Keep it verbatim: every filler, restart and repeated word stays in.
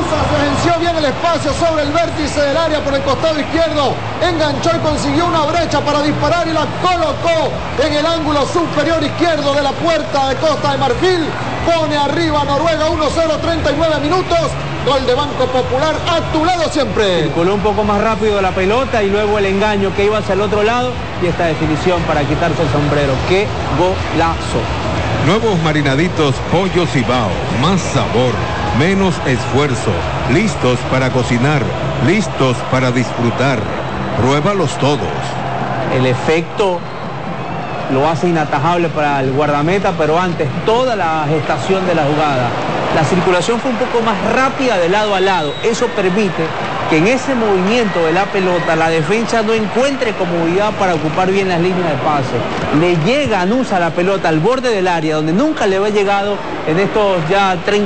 se venció bien el espacio sobre el vértice del área por el costado izquierdo, enganchó y consiguió una brecha para disparar y la colocó en el ángulo superior izquierdo de la puerta de Costa de Marfil. Pone arriba a Noruega uno cero, treinta y nueve minutos. Gol de Banco Popular, a tu lado siempre. Circuló un poco más rápido la pelota y luego el engaño que iba hacia el otro lado y esta definición para quitarse el sombrero. ¡Qué golazo! Nuevos marinaditos Pollo Cibao, más sabor, menos esfuerzo, listos para cocinar, listos para disfrutar. Pruébalos todos. El efecto lo hace inatajable para el guardameta, pero antes toda la gestación de la jugada. La circulación fue un poco más rápida de lado a lado. Eso permite que en ese movimiento de la pelota la defensa no encuentre comodidad para ocupar bien las líneas de pase. Le llega a Nusa la pelota al borde del área donde nunca le había llegado en estos ya treinta